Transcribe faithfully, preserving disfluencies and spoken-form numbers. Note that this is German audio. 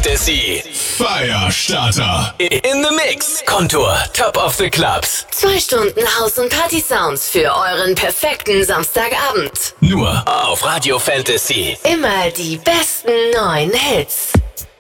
Fantasy Firestarter. in the Mix. Kontur, Top of the Clubs. Zwei Stunden House- und Party-Sounds für euren perfekten Samstagabend. Nur auf Radio Fantasy. Immer die besten neuen Hits.